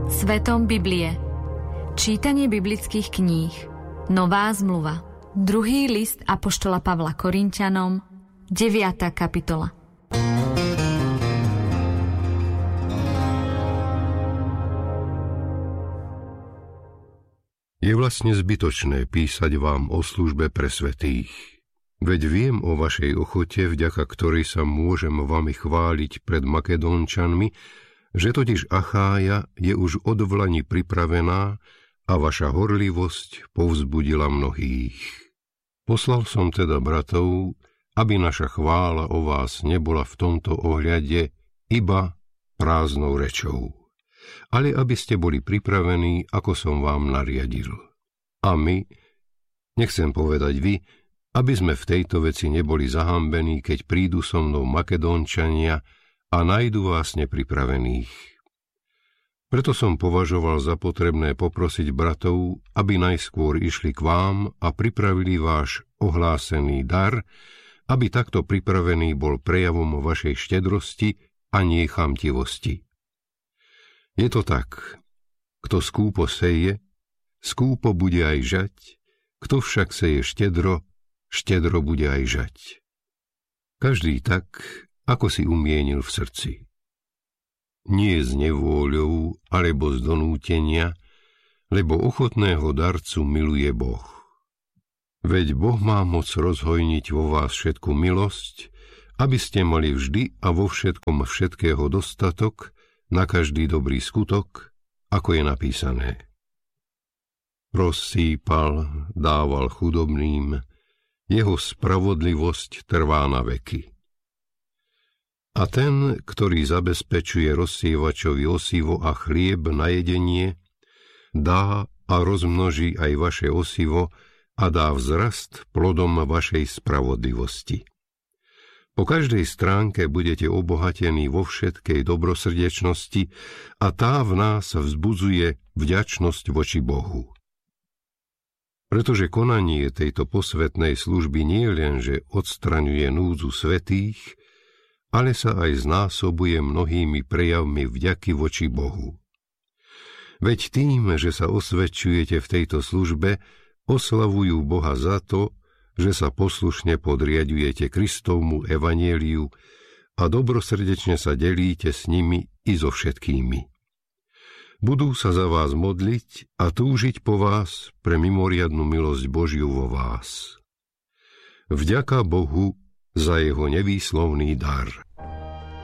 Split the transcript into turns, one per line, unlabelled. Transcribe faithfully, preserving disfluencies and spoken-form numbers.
Svetom Biblie. Čítanie biblických kníh. Nová zmluva. Druhý list apoštola Pavla Korinťanom, deviata kapitola.
Je vlastne zbytočné písať vám o službe pre svätých. Veď viem o vašej ochote, vďaka ktorej sa môžem vami chváliť pred Makedónčanmi, že totiž Achája je už od vlani pripravená a vaša horlivosť povzbudila mnohých. Poslal som teda bratov, aby naša chvála o vás nebola v tomto ohľade iba prázdnou rečou, ale aby ste boli pripravení, ako som vám nariadil. A my, nechcem povedať vy, aby sme v tejto veci neboli zahambení, keď prídu so mnou Makedónčania a nájdu vás nepripravených. Preto som považoval za potrebné poprosiť bratov, aby najskôr išli k vám a pripravili váš ohlásený dar, aby takto pripravený bol prejavom vašej štedrosti a nie chamtivosti. Je to tak, kto skúpo seje, skúpo bude aj žať, kto však seje štedro, štedro bude aj žať. Každý tak, ako si umienil v srdci. Nie z nevôľou, alebo z donútenia, lebo ochotného darcu miluje Boh. Veď Boh má moc rozhojniť vo vás všetku milosť, aby ste mali vždy a vo všetkom všetkého dostatok, na každý dobrý skutok, ako je napísané. Rozsýpal, dával chudobným, jeho spravodlivosť trvá na veky. A ten, ktorý zabezpečuje rozsievačovi osivo a chlieb na jedenie, dá a rozmnoží aj vaše osivo a dá vzrast plodom vašej spravodlivosti. Po každej stránke budete obohatení vo všetkej dobrosrdečnosti a tá v nás vzbudzuje vďačnosť voči Bohu. Pretože konanie tejto posvätnej služby nie len, že odstraňuje núdzu svätých, ale sa aj znásobuje mnohými prejavmi vďaky voči Bohu. Veď tým, že sa osvedčujete v tejto službe, oslavujú Boha za to, že sa poslušne podriaďujete Kristovmu evanjeliu a dobrosrdečne sa delíte s nimi i so všetkými. Budú sa za vás modliť a túžiť po vás pre mimoriadnu milosť Božiu vo vás. Vďaka Bohu za jeho nevýslovný dar.